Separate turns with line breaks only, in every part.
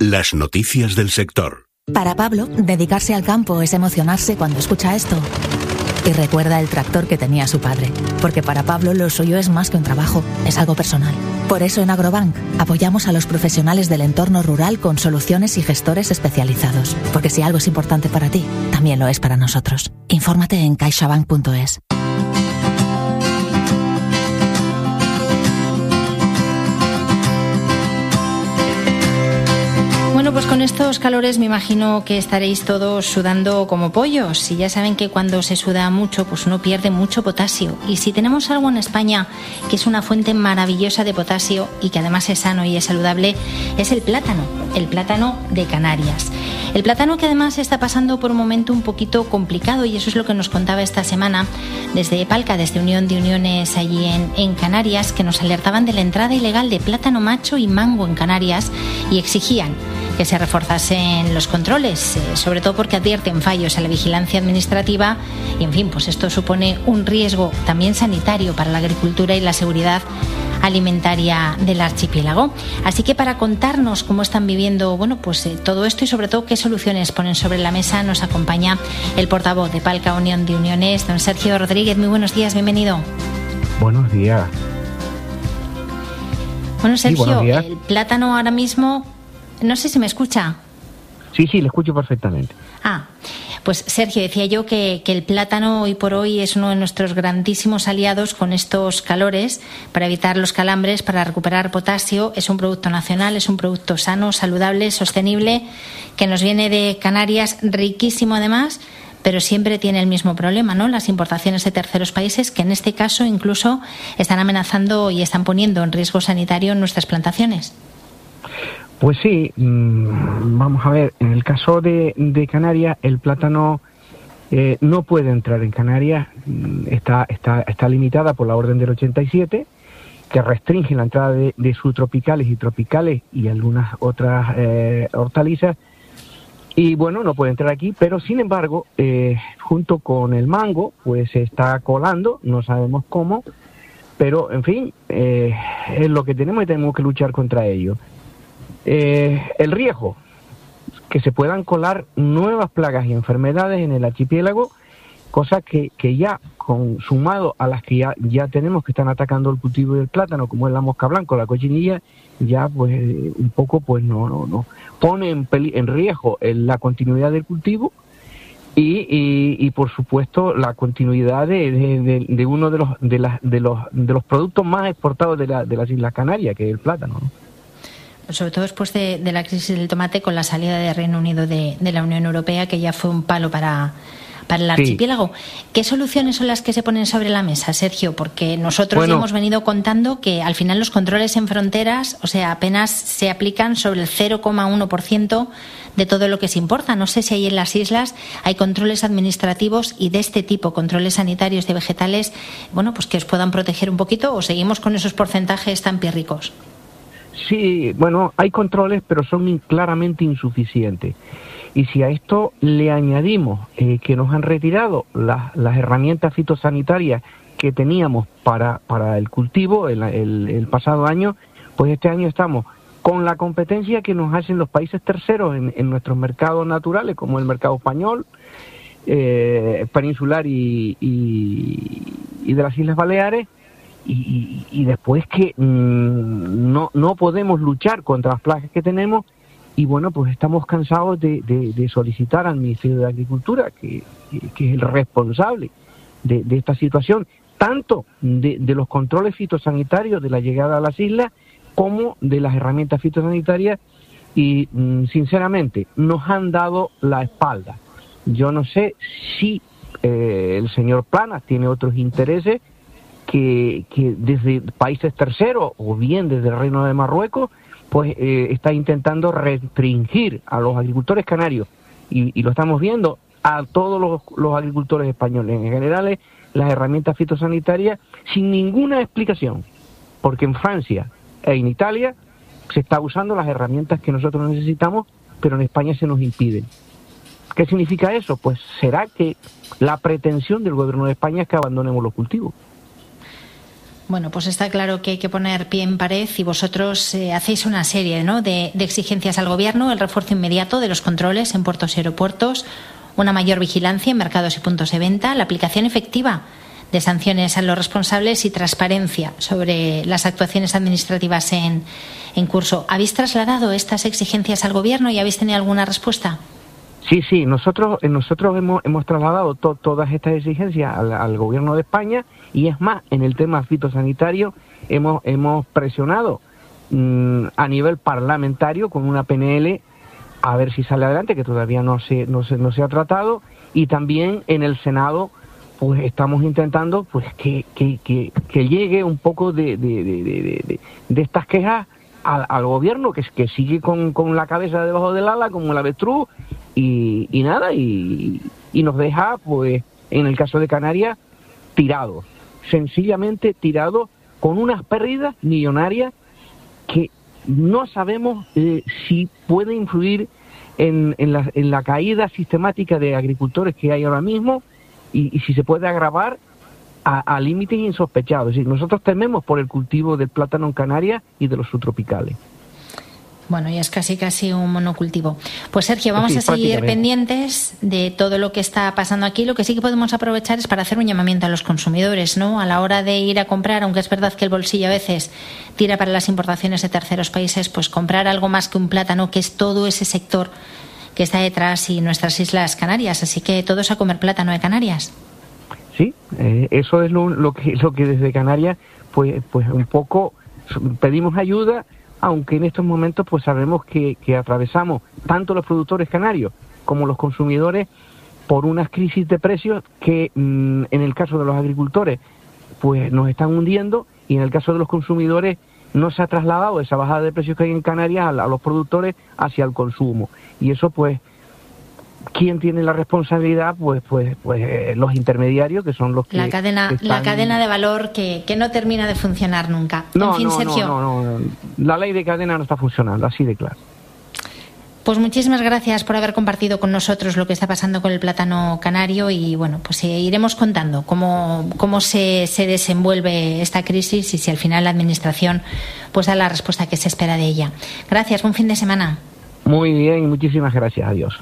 Las noticias del sector.
Para Pablo, dedicarse al campo es emocionarse cuando escucha esto. Y recuerda el tractor que tenía su padre. Porque para Pablo lo suyo es más que un trabajo, es algo personal. Por eso en Agrobank apoyamos a los profesionales del entorno rural con soluciones y gestores especializados. Porque si algo es importante para ti, también lo es para nosotros. Infórmate en caixabank.es.
Bueno, pues con estos calores me imagino que estaréis todos sudando como pollos. Y ya saben que cuando se suda mucho, pues uno pierde mucho potasio. Y si tenemos algo en España que es una fuente maravillosa de potasio y que además es sano y es saludable, es el plátano de Canarias. El plátano que además está pasando por un momento un poquito complicado, y eso es lo que nos contaba esta semana desde Epalca, desde Unión de Uniones allí en Canarias, que nos alertaban de la entrada ilegal de plátano macho y mango en Canarias y exigían que se reforzasen los controles, sobre todo porque advierten fallos en la vigilancia administrativa y, en fin, pues esto supone un riesgo también sanitario para la agricultura y la seguridad alimentaria del archipiélago. Así que para contarnos cómo están viviendo todo esto y sobre todo qué soluciones ponen sobre la mesa, nos acompaña el portavoz de Epalca Unión de Uniones, don Sergio Rodríguez. Muy buenos días, bienvenido.
Buenos días.
Bueno, Sergio, el plátano ahora mismo, no sé si me escucha.
Sí, le escucho perfectamente.
Pues Sergio, decía yo que el plátano hoy por hoy es uno de nuestros grandísimos aliados con estos calores para evitar los calambres, para recuperar potasio. Es un producto nacional, es un producto sano, saludable, sostenible, que nos viene de Canarias, riquísimo además, pero siempre tiene el mismo problema, ¿no? Las importaciones de terceros países, que en este caso incluso están amenazando y están poniendo en riesgo sanitario en nuestras plantaciones.
Pues sí, vamos a ver, en el caso de Canarias, el plátano no puede entrar en Canarias, está limitada por la orden del 87, que restringe la entrada de subtropicales y tropicales y algunas otras hortalizas, y bueno, no puede entrar aquí, pero sin embargo, junto con el mango, pues se está colando, no sabemos cómo, pero en fin, es lo que tenemos y tenemos que luchar contra ello. El riesgo, que se puedan colar nuevas plagas y enfermedades en el archipiélago, cosa que ya, sumado a las que ya tenemos que están atacando el cultivo del plátano, como es la mosca blanca o la cochinilla, ya pues un poco pues no pone en riesgo la continuidad del cultivo y por supuesto la continuidad de uno de los productos más exportados de las Islas Canarias, que es el plátano, ¿no?
Sobre todo después de la crisis del tomate, con la salida de Reino Unido de la Unión Europea, que ya fue un palo para el archipiélago. ¿Qué soluciones son las que se ponen sobre la mesa, Sergio? Porque nosotros ya hemos venido contando que al final los controles en fronteras, apenas se aplican sobre el 0,1% de todo lo que se importa. No sé si ahí en las islas hay controles administrativos y de este tipo, controles sanitarios de vegetales, pues que os puedan proteger un poquito, o seguimos con esos porcentajes tan pírricos.
Sí, hay controles, pero son claramente insuficientes. Y si a esto le añadimos que nos han retirado las herramientas fitosanitarias que teníamos para el cultivo el pasado año, pues este año estamos con la competencia que nos hacen los países terceros en nuestros mercados naturales, como el mercado español, peninsular y de las Islas Baleares, y después que no podemos luchar contra las plagas que tenemos, y pues estamos cansados de solicitar al Ministerio de Agricultura, que es el responsable de esta situación, tanto de los controles fitosanitarios de la llegada a las islas como de las herramientas fitosanitarias, y sinceramente nos han dado la espalda. Yo no sé si el señor Planas tiene otros intereses que desde países terceros o bien desde el Reino de Marruecos, pues está intentando restringir a los agricultores canarios, y lo estamos viendo, a todos los agricultores españoles en general, las herramientas fitosanitarias sin ninguna explicación, porque en Francia e en Italia se está usando las herramientas que nosotros necesitamos, pero en España se nos impiden. ¿Qué significa eso? Pues será que la pretensión del gobierno de España es que abandonemos los cultivos.
Bueno, pues está claro que hay que poner pie en pared y vosotros hacéis una serie, ¿no?, de exigencias al Gobierno: el refuerzo inmediato de los controles en puertos y aeropuertos, una mayor vigilancia en mercados y puntos de venta, la aplicación efectiva de sanciones a los responsables y transparencia sobre las actuaciones administrativas en curso. ¿Habéis trasladado estas exigencias al Gobierno y habéis tenido alguna respuesta?
Sí, nosotros hemos trasladado todas estas exigencias al Gobierno de España, y es más, en el tema fitosanitario hemos presionado a nivel parlamentario con una PNL a ver si sale adelante, que todavía no se ha tratado, y también en el Senado pues estamos intentando pues que llegue un poco de estas quejas al Gobierno, que sigue con la cabeza debajo del ala como el avestruz, y nada, y nos deja, pues, en el caso de Canarias, tirados, sencillamente tirados, con unas pérdidas millonarias que no sabemos si puede influir en la caída sistemática de agricultores que hay ahora mismo, y si se puede agravar a límites insospechados. Es decir, nosotros tememos por el cultivo del plátano en Canarias y de los subtropicales.
Bueno, ya es casi un monocultivo. Pues Sergio, vamos a seguir pendientes de todo lo que está pasando aquí. Lo que sí que podemos aprovechar es para hacer un llamamiento a los consumidores, ¿no? A la hora de ir a comprar, aunque es verdad que el bolsillo a veces tira para las importaciones de terceros países, pues comprar algo más que un plátano, que es todo ese sector que está detrás, y nuestras Islas Canarias. Así que todos a comer plátano de Canarias.
Sí, eso es lo que desde Canarias pues un poco pedimos ayuda, aunque en estos momentos pues sabemos que atravesamos tanto los productores canarios como los consumidores por unas crisis de precios que en el caso de los agricultores pues nos están hundiendo, y en el caso de los consumidores no se ha trasladado esa bajada de precios que hay en Canarias a los productores hacia el consumo. Y eso pues, ¿quién tiene la responsabilidad? Pues los intermediarios, que son los que...
La cadena de valor que no termina de funcionar nunca.
Sergio. No. La ley de cadena no está funcionando, así de claro.
Pues muchísimas gracias por haber compartido con nosotros lo que está pasando con el plátano canario, y bueno, pues iremos contando cómo se desenvuelve esta crisis y si al final la Administración pues da la respuesta que se espera de ella. Gracias, buen fin de semana.
Muy bien, muchísimas gracias, adiós.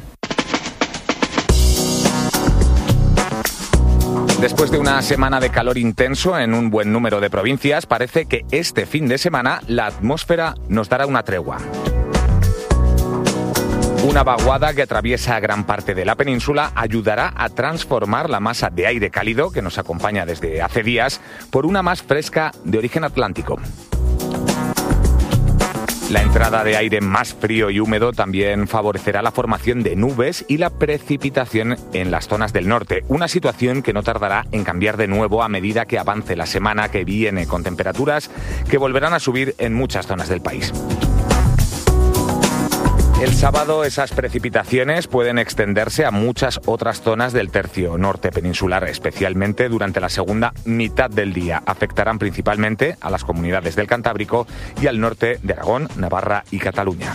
Después de una semana de calor intenso en un buen número de provincias, parece que este fin de semana la atmósfera nos dará una tregua. Una vaguada que atraviesa gran parte de la península ayudará a transformar la masa de aire cálido que nos acompaña desde hace días por una más fresca de origen atlántico. La entrada de aire más frío y húmedo también favorecerá la formación de nubes y la precipitación en las zonas del norte, una situación que no tardará en cambiar de nuevo a medida que avance la semana que viene, con temperaturas que volverán a subir en muchas zonas del país. El sábado esas precipitaciones pueden extenderse a muchas otras zonas del tercio norte peninsular, especialmente durante la segunda mitad del día. Afectarán principalmente a las comunidades del Cantábrico y al norte de Aragón, Navarra y Cataluña.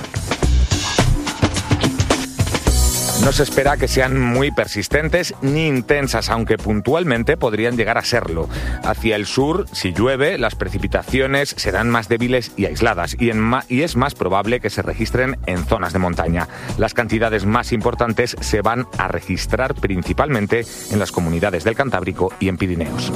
No se espera que sean muy persistentes ni intensas, aunque puntualmente podrían llegar a serlo. Hacia el sur, si llueve, las precipitaciones serán más débiles y aisladas, y es más probable que se registren en zonas de montaña. Las cantidades más importantes se van a registrar principalmente en las comunidades del Cantábrico y en Pirineos.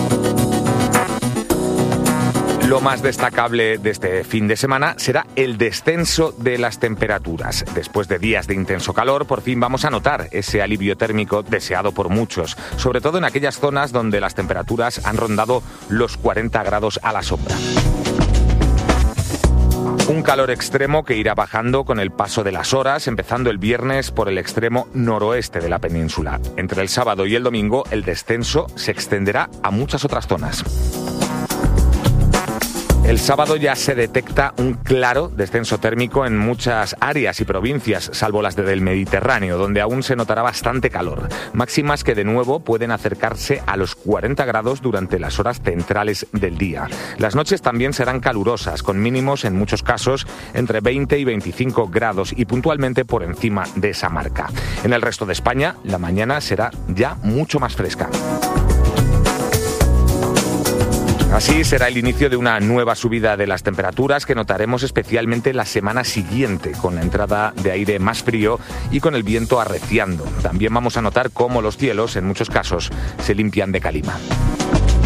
Lo más destacable de este fin de semana será el descenso de las temperaturas. Después de días de intenso calor, por fin vamos a notar ese alivio térmico deseado por muchos, sobre todo en aquellas zonas donde las temperaturas han rondado los 40 grados a la sombra. Un calor extremo que irá bajando con el paso de las horas, empezando el viernes por el extremo noroeste de la península. Entre el sábado y el domingo, el descenso se extenderá a muchas otras zonas. El sábado ya se detecta un claro descenso térmico en muchas áreas y provincias, salvo las del Mediterráneo, donde aún se notará bastante calor. Máximas que de nuevo pueden acercarse a los 40 grados durante las horas centrales del día. Las noches también serán calurosas, con mínimos en muchos casos entre 20 y 25 grados y puntualmente por encima de esa marca. En el resto de España, la mañana será ya mucho más fresca. Así será el inicio de una nueva subida de las temperaturas que notaremos especialmente la semana siguiente, con la entrada de aire más frío y con el viento arreciando. También vamos a notar cómo los cielos, en muchos casos, se limpian de calima.